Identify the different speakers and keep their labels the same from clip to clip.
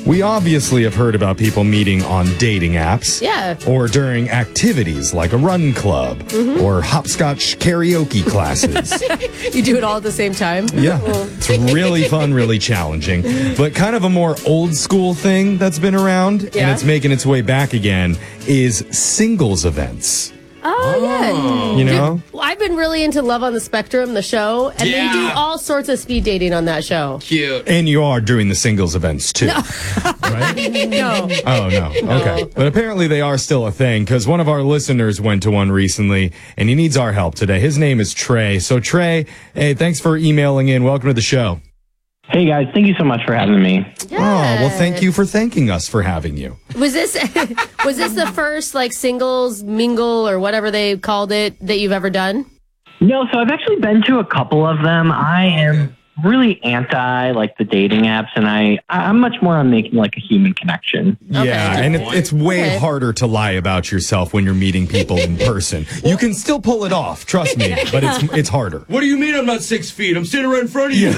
Speaker 1: We obviously have heard about people meeting on dating apps.
Speaker 2: Yeah.
Speaker 1: Or during activities like a run club or hopscotch karaoke classes.
Speaker 2: You do it all at the same time?
Speaker 1: Yeah. It's really fun, really challenging. But kind of a more old school thing that's been around, and it's making its way back again, is singles events.
Speaker 2: Oh, yeah.
Speaker 1: You know?
Speaker 2: Dude, I've been really into Love on the Spectrum, the show, and they do all sorts of speed dating on that show.
Speaker 3: Cute.
Speaker 1: And you are doing the singles events too, right?
Speaker 2: No.
Speaker 1: Oh, no. Okay. But apparently they are still a thing because one of our listeners went to one recently and he needs our help today. His name is Trey. So Trey, hey, thanks for emailing in. Welcome to the show.
Speaker 4: Hey guys, thank you so much for having me.
Speaker 1: Oh, well, thank you for thanking us for having you.
Speaker 2: Was this the first like singles mingle or whatever they called it that you've ever done?
Speaker 4: No, so I've actually been to a couple of them. I am really anti like the dating apps, and I'm much more on making like a human connection.
Speaker 1: Yeah, and it's way harder to lie about yourself when you're meeting people in person. You can still pull it off, trust me, but it's harder.
Speaker 3: What do you mean I'm not 6 feet? I'm standing right in front of you.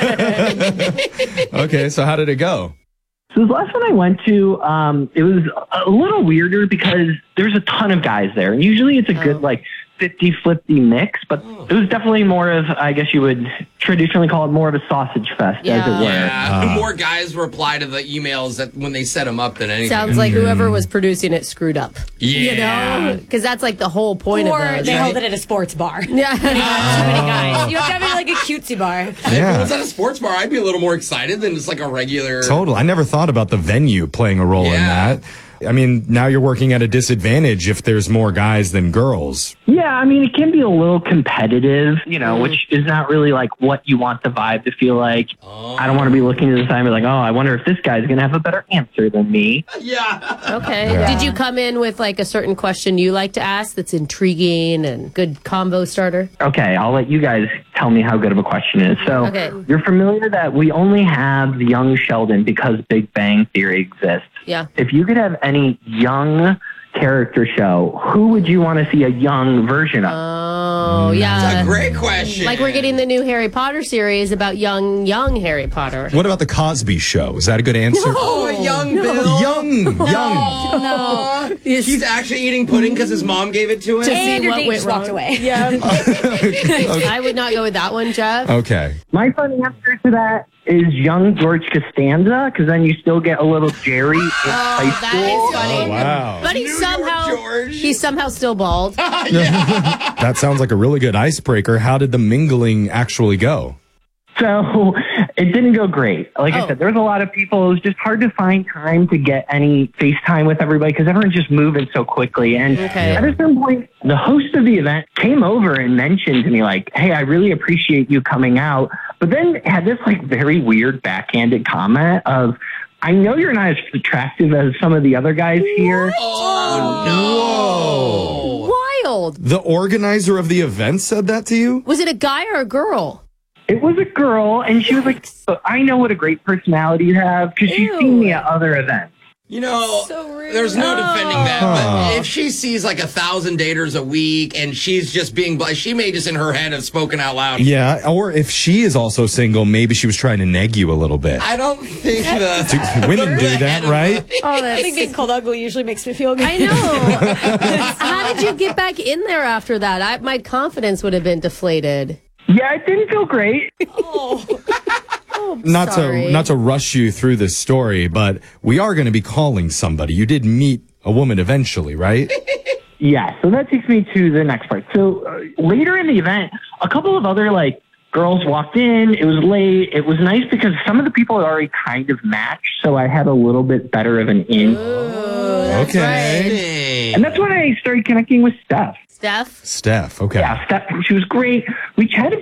Speaker 1: Okay, so how did it go?
Speaker 4: So the last one I went to, it was a little weirder because there's a ton of guys there, and usually it's a good like 50-50 mix, but it was definitely more of, I guess you would traditionally call it more of a sausage fest, as it were.
Speaker 3: Yeah, more guys reply to the emails that when they set them up than anything.
Speaker 2: Sounds like whoever was producing it screwed up.
Speaker 3: Yeah.
Speaker 2: You know? Because that's like the whole point
Speaker 5: Or
Speaker 2: of it.
Speaker 5: they held it at a sports bar.
Speaker 2: Yeah.
Speaker 5: Too many guys. You have to have it like a cutesy bar.
Speaker 3: If it was at a sports bar, I'd be a little more excited than just like a regular.
Speaker 1: Total. I never thought about the venue playing a role in that. I mean, now you're working at a disadvantage if there's more guys than girls.
Speaker 4: Yeah, I mean, it can be a little competitive, you know, which is not really like what you want the vibe to feel like. I don't want to be looking to the side and be like, oh, I wonder if this guy's going to have a better answer than me.
Speaker 3: Yeah.
Speaker 2: Okay.
Speaker 1: Yeah.
Speaker 2: Did you come in with like a certain question you like to ask that's intriguing and good combo starter?
Speaker 4: Okay, I'll let you guys tell me how good of a question it is. So you're familiar that we only have young Sheldon because Big Bang Theory exists.
Speaker 2: Yeah.
Speaker 4: If you could have any young character show, who would you want to see a young version of?
Speaker 2: Oh, yeah.
Speaker 3: That's a great question.
Speaker 2: Like we're getting the new Harry Potter series about young Harry Potter.
Speaker 1: What about the Cosby Show? Is that a good answer?
Speaker 3: Oh, a young Bill.
Speaker 1: Young.
Speaker 2: No.
Speaker 3: He's actually eating pudding because his mom gave it to him.
Speaker 5: And your
Speaker 2: what
Speaker 5: date
Speaker 2: went
Speaker 5: just walked
Speaker 2: wrong.
Speaker 5: away.
Speaker 2: Yeah. I would not go with that one, Jeff.
Speaker 1: Okay.
Speaker 4: My fun answer to that is young George Costanza, because then you still get a little Jerry in high school.
Speaker 2: That is funny.
Speaker 1: Oh, wow.
Speaker 2: But he's somehow still bald.
Speaker 1: That sounds like a really good icebreaker. How did the mingling actually go?
Speaker 4: So it didn't go great. Like I said, there was a lot of people. It was just hard to find time to get any FaceTime with everybody because everyone's just moving so quickly. And at a certain point, the host of the event came over and mentioned to me like, hey, I really appreciate you coming out. But then had this like very weird backhanded comment of, I know you're not as attractive as some of the other guys here.
Speaker 3: Oh, no.
Speaker 2: Wild.
Speaker 1: The organizer of the event said that to you?
Speaker 2: Was it a guy or a girl?
Speaker 4: It was a girl, and she was like, I know what a great personality you have because she's seen me at other events.
Speaker 3: You know, there's no defending that. But if she sees like 1,000 daters a week and she's just being, she may just in her head have spoken out loud.
Speaker 1: Yeah, or if she is also single, maybe she was trying to neg you a little bit.
Speaker 3: I don't think
Speaker 1: Women do that, right?
Speaker 5: I think being called ugly usually makes me feel good.
Speaker 2: I know. How did you get back in there after that? My confidence would have been deflated.
Speaker 4: Yeah, it didn't feel great.
Speaker 1: Not to rush you through this story, but we are going to be calling somebody. You did meet a woman eventually, right?
Speaker 4: Yeah, so that takes me to the next part. So later in the event, a couple of other like girls walked in. It was late. It was nice because some of the people had already kind of matched, so I had a little bit better of an in.
Speaker 1: Okay.
Speaker 4: And that's when I started connecting with Steph.
Speaker 2: Steph?
Speaker 1: Steph, okay.
Speaker 4: Yeah, Steph, she was great. We chatted